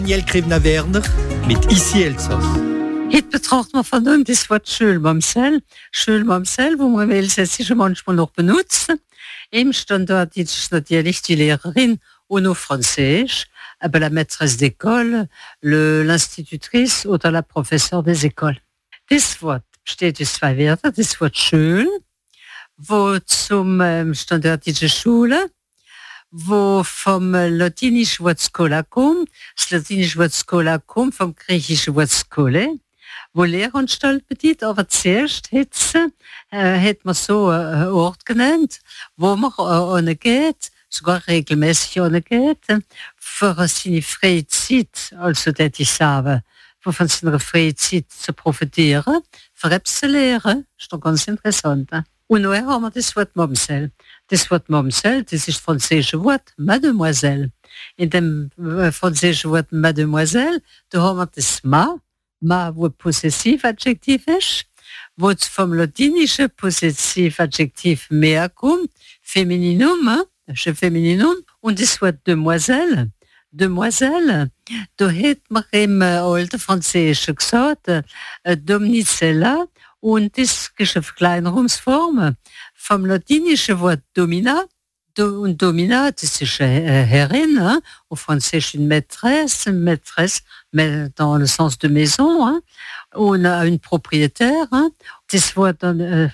Daniel Krivna-Werner mit Ici Elsass. Heute betrachten wir von uns das Wort Schulmamsell. Schulmamsell, wo man im Elsässischen manchmal noch benutzt. Im Standort ist natürlich die Lehrerin und auch Französisch, aber la maîtresse d'école, l'institutrice oder la professeur des écoles. Das Wort besteht aus zwei Wörtern. Das Wort schön, wo zum standardischen Schule, wo vom latinischen Wort Schola kommt. Das latinische Wort Schola kommt vom griechischen Wort Skole, wo Lehranstalt bedeutet, aber zuerst hat man so einen Ort genannt, wo man geht, sogar regelmäßig geht, für seine freie Zeit, also das ich sage, von seiner freien Zeit zu profitieren, für etwas zu lernen. Das ist doch ganz interessant. Und nachher haben wir das Wort Mamsell. Das Wort Mamsell, das ist das französische Wort Mademoiselle. In dem französischen Wort Mademoiselle, da haben wir das Ma, wo Possessiv-Adjektiv ist, wo vom latinischen Possessiv-Adjektiv mehr kommt, Femininum, das ist ein Femininum, und das Wort Demoiselle. Demoiselle, da hat man im alten Französischen gesagt, Domnicella, und das ist eine Verkleinerungsform vom latinischen Wort Domina. Und Domina, das ist eine Herrin, au Französisch une maîtresse, dans le sens de maison, und une propriétaire. Das Wort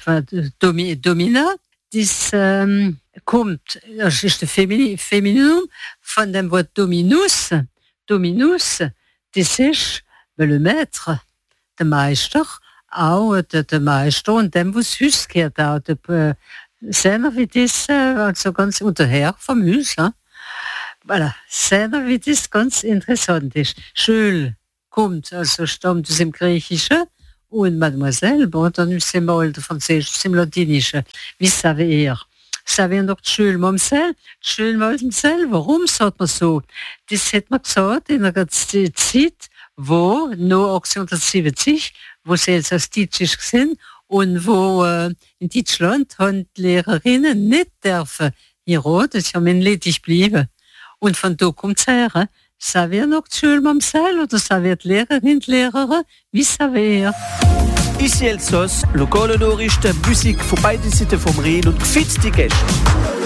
Domina, das kommt, das ist das Femininum von dem Wort Dominus. Dominus, das ist le Maître, der Meister, auch der Meister und dem, was Hüs gehört, auch der Seiner wie das, also ganz unter Herr vom Hüs. Voilà, Seiner wie das ganz interessant ist. Schül kommt, also stammt aus dem Griechischen und Mademoiselle, bon, dann ist es mal der Französisch, ist im Latinischen. Wie savez ihr? Ça vient doch Schulmamsell. Schulmamsell, warum sagt man so? Das hat man gesagt in einer Zeit, wo noch 1870, wo sie jetzt als Deutsch sind und wo in Deutschland haben die Lehrerinnen nicht dürfen heiraten, das ist ja männlich geblieben. Und von da kommt es her. Ça vient noch Schulmamsell oder ça vient die Lehrerin, die Lehrer? Wie savez ihr? Ici Elsass, lokale Nachrichten, Musik von beiden Seiten vom Rhein und gefitzte Gäste.